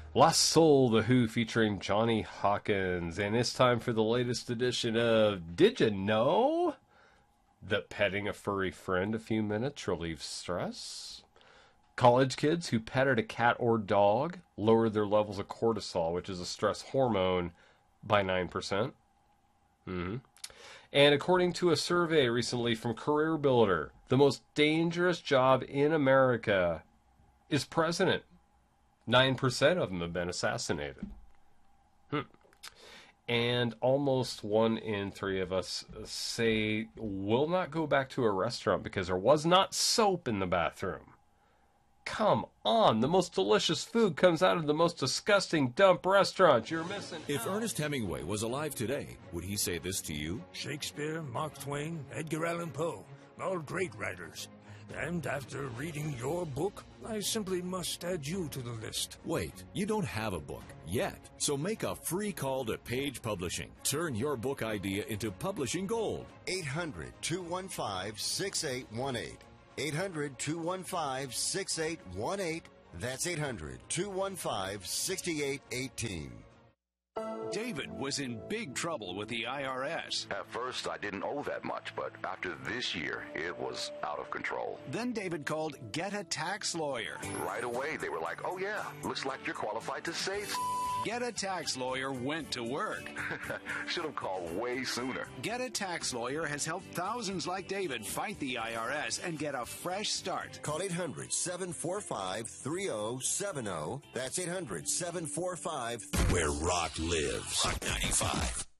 Lost Soul, The Who featuring Johnny Hawkins. And it's time for the latest edition of Did You Know that petting a furry friend a few minutes relieves stress? College kids who petted a cat or dog lowered their levels of cortisol, which is a stress hormone, by 9%. And according to a survey recently from Career Builder, the most dangerous job in America is president. 9% of them have been assassinated. And almost 1 in 3 of us say will not go back to a restaurant because there was not soap in the bathroom. Come on, the most delicious food comes out of the most disgusting dump restaurants. You're missing If out. Ernest Hemingway was alive today, would he say this to you? Shakespeare, Mark Twain, Edgar Allan Poe, all great writers. And after reading your book, I simply must add you to the list. Wait, you don't have a book yet. So make a free call to Page Publishing. Turn your book idea into publishing gold. 800-215-6818. 800-215-6818. That's 800-215-6818. David was in big trouble with the IRS. At first, I didn't owe that much, but after this year, it was out of control. Then David called Get a Tax Lawyer. Right away, they were like, oh yeah, looks like you're qualified to save. Get a Tax Lawyer went to work. Should have called way sooner. Get a Tax Lawyer has helped thousands like David fight the IRS and get a fresh start. Call 800-745-3070. That's 800-745. Where rock lives. Rock 95.